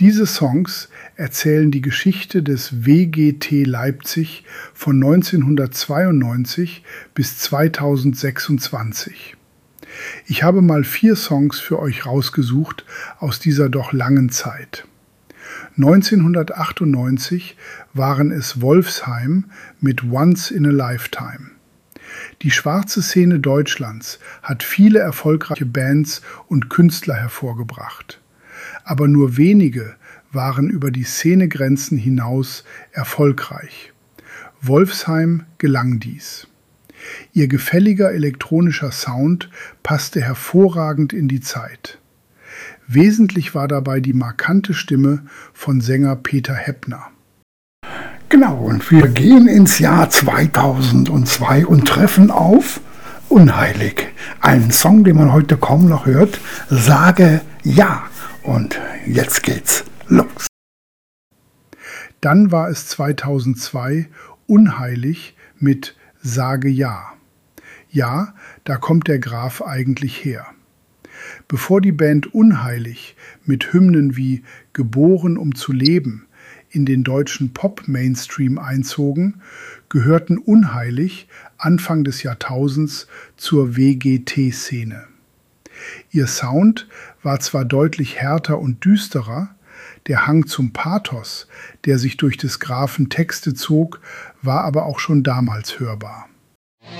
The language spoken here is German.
Diese Songs erzählen die Geschichte des WGT Leipzig von 1992 bis 2026. Ich habe mal 4 Songs für euch rausgesucht aus dieser doch langen Zeit. 1998 waren es Wolfsheim mit Once in a Lifetime. Die schwarze Szene Deutschlands hat viele erfolgreiche Bands und Künstler hervorgebracht. Aber nur wenige waren über die Szenegrenzen hinaus erfolgreich. Wolfsheim gelang dies. Ihr gefälliger elektronischer Sound passte hervorragend in die Zeit. Wesentlich war dabei die markante Stimme von Sänger Peter Heppner. Genau, und wir gehen ins Jahr 2002 und treffen auf Unheilig. Einen Song, den man heute kaum noch hört. Sage ja. Und jetzt geht's los. Dann war es 2002 Unheilig mit Sage ja. Ja, da kommt der Graf eigentlich her. Bevor die Band Unheilig mit Hymnen wie Geboren um zu leben in den deutschen Pop-Mainstream einzogen, gehörten Unheilig Anfang des Jahrtausends zur WGT-Szene. Ihr Sound war zwar deutlich härter und düsterer, der Hang zum Pathos, der sich durch des Grafen Texte zog, war aber auch schon damals hörbar.